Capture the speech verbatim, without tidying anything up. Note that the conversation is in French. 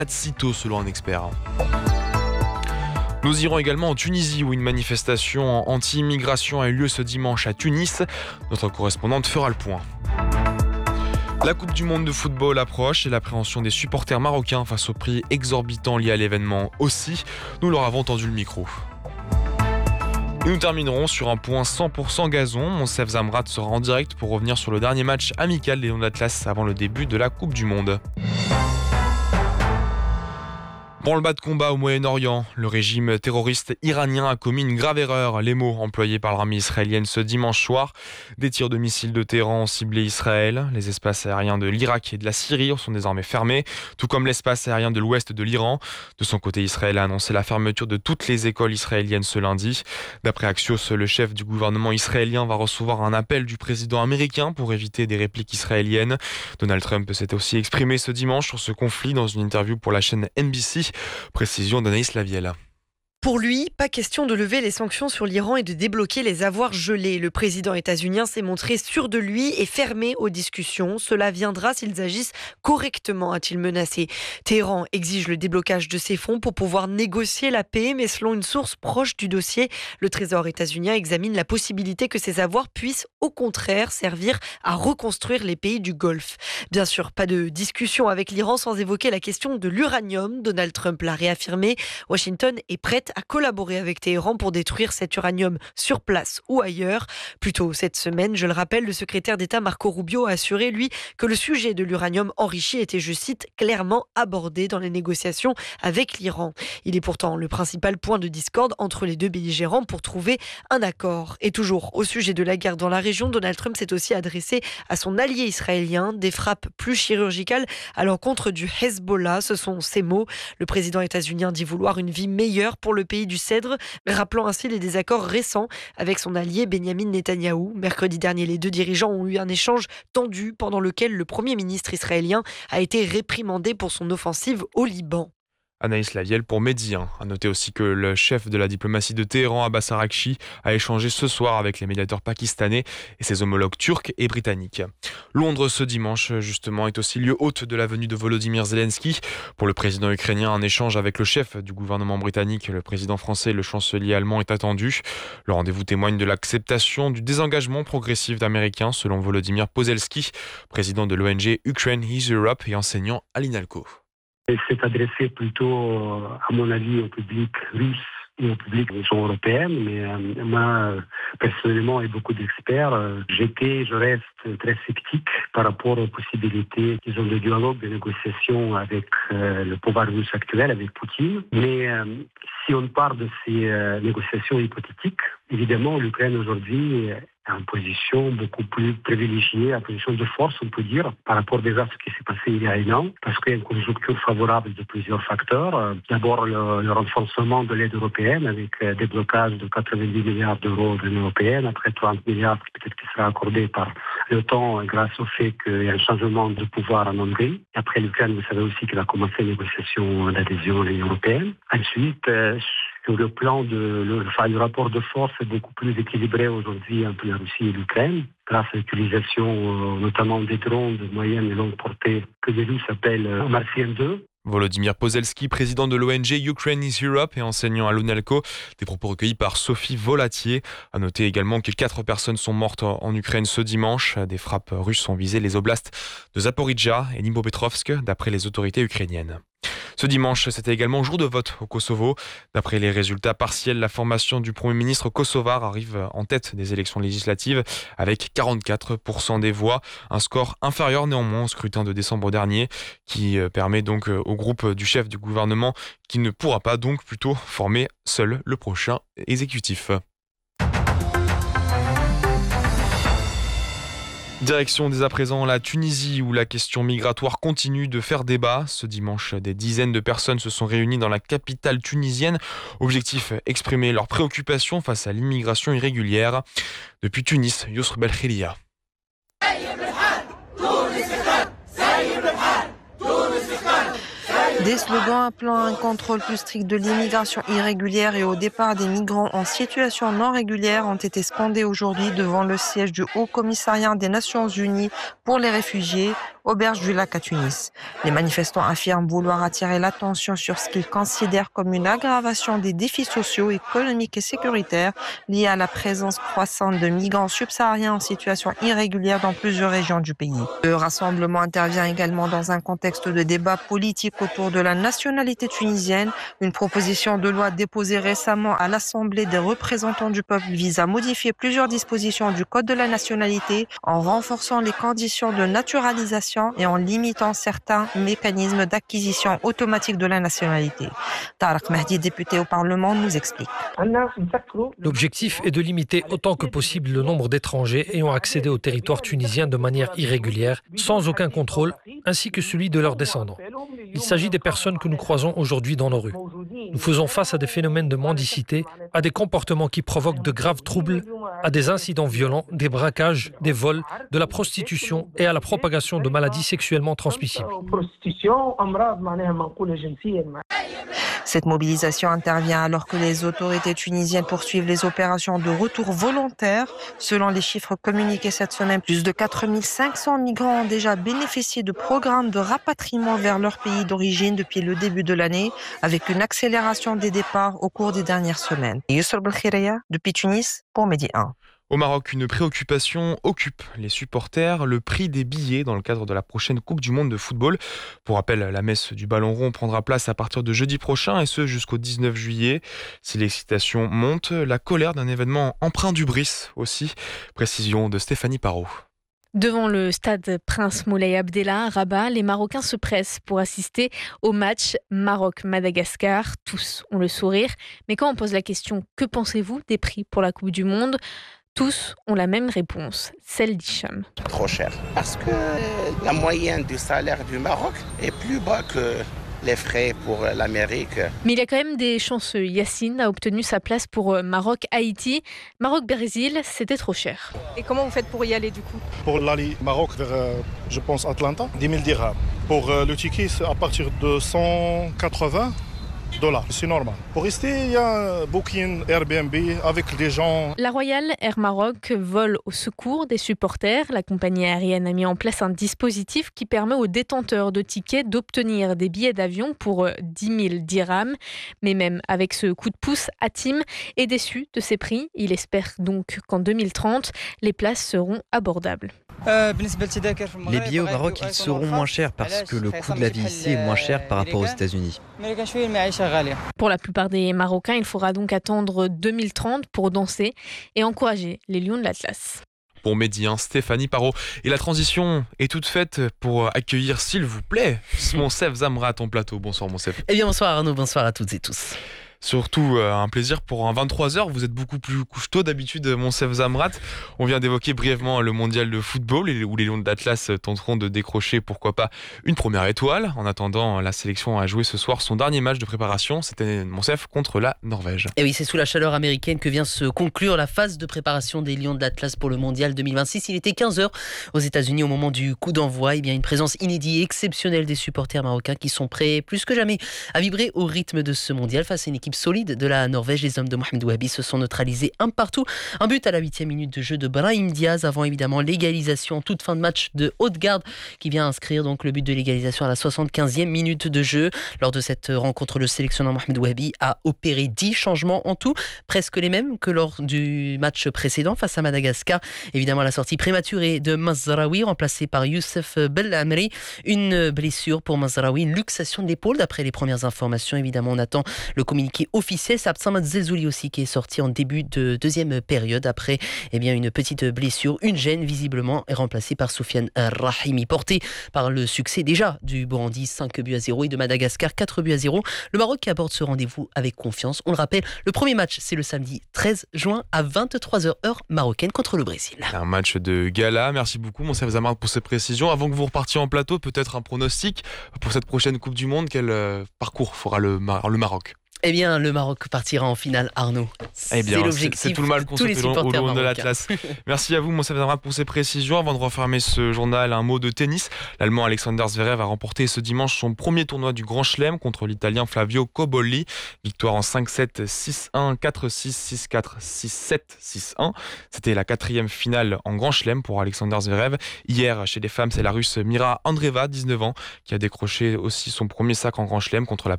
pas de sitôt selon un expert. Nous irons également en Tunisie où une manifestation anti-immigration a eu lieu ce dimanche à Tunis. Notre correspondante fera le point. La Coupe du Monde de football approche et l'appréhension des supporters marocains face au prix exorbitant lié à l'événement aussi. Nous leur avons tendu le micro. Et nous terminerons sur un point cent pour cent gazon. Monsef Zamrat sera en direct pour revenir sur le dernier match amical des Lions d'Atlas avant le début de la Coupe du Monde. Branle-bas de combat au Moyen-Orient, le régime terroriste iranien a commis une grave erreur. Les mots employés par l'armée israélienne ce dimanche soir. Des tirs de missiles de Téhéran ont ciblé Israël. Les espaces aériens de l'Irak et de la Syrie sont désormais fermés, tout comme l'espace aérien de l'ouest de l'Iran. De son côté, Israël a annoncé la fermeture de toutes les écoles israéliennes ce lundi. D'après Axios, le chef du gouvernement israélien va recevoir un appel du président américain pour éviter des répliques israéliennes. Donald Trump s'est aussi exprimé ce dimanche sur ce conflit dans une interview pour la chaîne N B C. Précision d'Anaïs Lavielle. Pour lui, pas question de lever les sanctions sur l'Iran et de débloquer les avoirs gelés. Le président états-unien s'est montré sûr de lui et fermé aux discussions. Cela viendra s'ils agissent correctement, a-t-il menacé. Téhéran exige le déblocage de ses fonds pour pouvoir négocier la paix, mais selon une source proche du dossier, le Trésor états-unien examine la possibilité que ces avoirs puissent au contraire servir à reconstruire les pays du Golfe. Bien sûr, pas de discussion avec l'Iran sans évoquer la question de l'uranium. Donald Trump l'a réaffirmé. Washington est prête à collaborer avec Téhéran pour détruire cet uranium sur place ou ailleurs. Plus tôt cette semaine, je le rappelle, le secrétaire d'État Marco Rubio a assuré, lui, que le sujet de l'uranium enrichi était, je cite, clairement abordé dans les négociations avec l'Iran. Il est pourtant le principal point de discorde entre les deux belligérants pour trouver un accord. Et toujours au sujet de la guerre dans la région, Donald Trump s'est aussi adressé à son allié israélien, des frappes plus chirurgicales à l'encontre du Hezbollah. Ce sont ses mots. Le président états-unien dit vouloir une vie meilleure pour le pays du Cèdre, rappelant ainsi les désaccords récents avec son allié Benyamin Netanyahou. Mercredi dernier, les deux dirigeants ont eu un échange tendu pendant lequel le premier ministre israélien a été réprimandé pour son offensive au Liban. Anaïs Lavielle pour Mehdi. A noter aussi que le chef de la diplomatie de Téhéran, Abbas Araghchi, a échangé ce soir avec les médiateurs pakistanais et ses homologues turcs et britanniques. Londres ce dimanche, justement, est aussi lieu hôte de la venue de Volodymyr Zelensky. Pour le président ukrainien, un échange avec le chef du gouvernement britannique, le président français et le chancelier allemand est attendu. Le rendez-vous témoigne de l'acceptation du désengagement progressif d'Américains, selon Volodymyr Pozelski, président de l'O N G Ukraine is Europe et enseignant à l'INALCO. Elle s'est adressée plutôt, à mon avis, au public russe et au public de l'Union européenne, mais euh, moi, personnellement, et beaucoup d'experts, euh, j'étais, je reste très sceptique par rapport aux possibilités, disons, de dialogue, de négociation avec euh, le pouvoir russe actuel, avec Poutine. Mais euh, si on parle de ces euh, négociations hypothétiques, évidemment, l'Ukraine aujourd'hui est en position beaucoup plus privilégiée, en position de force, on peut dire, par rapport déjà à ce qui s'est passé il y a un an, parce qu'il y a une conjoncture favorable de plusieurs facteurs. D'abord, le, le renforcement de l'aide européenne, avec euh, des blocages de quatre-vingt-dix milliards d'euros de l'Union européenne, après trente milliards peut-être qui sera accordé par l'OTAN grâce au fait qu'il y a un changement de pouvoir en Hongrie. Après l'Ukraine, vous savez aussi qu'il a commencé les négociations d'adhésion à l'Union européenne. Ensuite, euh, sur le plan de le, enfin, le rapport de force est beaucoup plus équilibré aujourd'hui entre la Russie et l'Ukraine, grâce à l'utilisation euh, notamment des drones de moyenne et longue portée que les Russes appellent euh, Marsian deux. Volodymyr Pozelski, président de l'O N G Ukraine is Europe et enseignant à l'UNALCO. Des propos recueillis par Sophie Volatier. À noter également que quatre personnes sont mortes en Ukraine ce dimanche. Des frappes russes ont visé les oblasts de Zaporizhzhia et Dnipropetrovsk, d'après les autorités ukrainiennes. Ce dimanche, c'était également jour de vote au Kosovo. D'après les résultats partiels, la formation du Premier ministre kosovar arrive en tête des élections législatives avec quarante-quatre pour cent des voix. Un score inférieur néanmoins au scrutin de décembre dernier qui permet donc au groupe du chef du gouvernement qui ne pourra pas donc plutôt former seul le prochain exécutif. Direction dès à présent la Tunisie où la question migratoire continue de faire débat. Ce dimanche, des dizaines de personnes se sont réunies dans la capitale tunisienne. Objectif, exprimer leurs préoccupations face à l'immigration irrégulière. Depuis Tunis, Yousr Belkhilia. Des slogans appelant à un contrôle plus strict de l'immigration irrégulière et au départ des migrants en situation non régulière ont été scandés aujourd'hui devant le siège du Haut Commissariat des Nations Unies pour les réfugiés, auberge du lac à Tunis. Les manifestants affirment vouloir attirer l'attention sur ce qu'ils considèrent comme une aggravation des défis sociaux, économiques et sécuritaires liés à la présence croissante de migrants subsahariens en situation irrégulière dans plusieurs régions du pays. Le rassemblement intervient également dans un contexte de débat politique autour de la nationalité tunisienne. Une proposition de loi déposée récemment à l'Assemblée des représentants du peuple vise à modifier plusieurs dispositions du Code de la nationalité en renforçant les conditions de naturalisation et en limitant certains mécanismes d'acquisition automatique de la nationalité. Tarek Mahdi, député au Parlement, nous explique. L'objectif est de limiter autant que possible le nombre d'étrangers ayant accédé au territoire tunisien de manière irrégulière, sans aucun contrôle, ainsi que celui de leurs descendants. Il s'agit des personnes que nous croisons aujourd'hui dans nos rues. Nous faisons face à des phénomènes de mendicité, à des comportements qui provoquent de graves troubles, à des incidents violents, des braquages, des vols, de la prostitution et à la propagation de maladies sexuellement transmissibles. Cette mobilisation intervient alors que les autorités tunisiennes poursuivent les opérations de retour volontaire. Selon les chiffres communiqués cette semaine, plus de quatre mille cinq cents migrants ont déjà bénéficié de programmes de rapatriement vers leur pays d'origine depuis le début de l'année, avec une accélération des départs au cours des dernières semaines. Youssef Belkhireya, depuis Tunis, pour Midi un. Au Maroc, une préoccupation occupe les supporters, le prix des billets dans le cadre de la prochaine Coupe du Monde de football. Pour rappel, la messe du ballon rond prendra place à partir de jeudi prochain et ce jusqu'au dix-neuf juillet. Si l'excitation monte, la colère d'un événement empreint d'hubris aussi. Précision de Stéphanie Parot. Devant le stade Prince Moulay Abdellah à Rabat, les Marocains se pressent pour assister au match Maroc-Madagascar. Tous ont le sourire. Mais quand on pose la question « Que pensez-vous des prix pour la Coupe du Monde ?», tous ont la même réponse, celle d'Hicham. Trop cher, parce que la moyenne du salaire du Maroc est plus bas que les frais pour l'Amérique. Mais il y a quand même des chanceux. Yacine a obtenu sa place pour Maroc-Haïti. Maroc-Brésil, c'était trop cher. Et comment vous faites pour y aller du coup ? Pour l'aller Maroc vers, euh, je pense, Atlanta, dix mille dirhams. Pour euh, le ticket, c'est à partir de cent quatre-vingts dollars. C'est normal. Pour rester, il y a Booking, Airbnb, avec des gens. La Royal Air Maroc vole au secours des supporters. La compagnie aérienne a mis en place un dispositif qui permet aux détenteurs de tickets d'obtenir des billets d'avion pour dix mille dirhams. Mais même avec ce coup de pouce, Hatim est déçu de ces prix. Il espère donc qu'en deux mille trente, les places seront abordables. Les billets au Maroc, ils seront moins chers parce que le coût de la vie ici est moins cher par rapport aux États-Unis. Pour la plupart des Marocains, il faudra donc attendre deux mille trente pour danser et encourager les Lions de l'Atlas. Pour Midi un, Stéphanie Parot. Et la transition est toute faite pour accueillir, s'il vous plaît, Monsef Zamrat en plateau. Bonsoir Monsef. Eh bien bonsoir Arnaud, bonsoir à toutes et tous. Surtout euh, un plaisir pour un vingt-trois heures. Vous êtes beaucoup plus couche-tôt d'habitude, Monsef Zamrat. On vient d'évoquer brièvement le mondial de football où les Lions de l'Atlas tenteront de décrocher, pourquoi pas, une première étoile. En attendant, la sélection a joué ce soir son dernier match de préparation. C'était Monsef contre la Norvège. Et oui, c'est sous la chaleur américaine que vient se conclure la phase de préparation des Lions de l'Atlas pour le mondial deux mille vingt-six. Il était quinze heures aux États-Unis au moment du coup d'envoi. Et bien une présence inédite et exceptionnelle des supporters marocains qui sont prêts plus que jamais à vibrer au rythme de ce mondial face à une équipe solide de la Norvège. Les hommes de Mohamed Wahabi se sont neutralisés un partout. Un but à la huitième minute de jeu de Brahim Diaz avant évidemment l'égalisation en toute fin de match de Odegaard qui vient inscrire donc le but de l'égalisation à la soixante-quinzième minute de jeu. Lors de cette rencontre, le sélectionneur Mohamed Wahabi a opéré dix changements en tout, presque les mêmes que lors du match précédent face à Madagascar. Évidemment, la sortie prématurée de Mazraoui remplacé par Youssef Belhamri. Une blessure pour Mazraoui, une luxation de l'épaule d'après les premières informations. Évidemment, on attend le communiqué officiel. C'est Absamad Zezouli aussi qui est sorti en début de deuxième période après eh bien, une petite blessure, une gêne visiblement, est remplacée par Soufiane Rahimi. Porté par le succès déjà du Burundi cinq buts à zéro et de Madagascar quatre buts à zéro, le Maroc qui aborde ce rendez-vous avec confiance. On le rappelle, le premier match c'est le samedi treize juin à vingt-trois heures heure marocaine contre le Brésil. Un match de gala. Merci beaucoup Monsef Zamrat pour ces précisions. Avant que vous repartiez en plateau, peut-être un pronostic pour cette prochaine Coupe du Monde. Quel euh, parcours fera le, Mar- le Maroc ? Eh bien, le Maroc partira en finale, Arnaud. Eh bien, c'est l'objectif. C'est tout le mal qu'on se fait au long de l'Atlas. Merci à vous, Moussa Benramra, pour ces précisions. Avant de refermer ce journal, un mot de tennis. L'Allemand Alexander Zverev a remporté ce dimanche son premier tournoi du Grand Chelem contre l'Italien Flavio Cobolli. Victoire en cinq sept, six un, quatre six, six quatre, six sept, six un. C'était la quatrième finale en Grand Chelem pour Alexander Zverev. Hier, chez les femmes, c'est la Russe Mira Andreeva, dix-neuf ans, qui a décroché aussi son premier sacre en Grand Chelem contre la